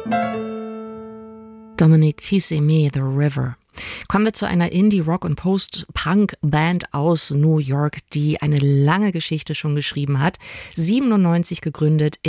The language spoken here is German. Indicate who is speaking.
Speaker 1: Dominic Fils-Aimé, The River. Kommen wir zu einer Indie-Rock- und Post-Punk-Band aus New York, die eine lange Geschichte schon geschrieben hat. 97 gegründet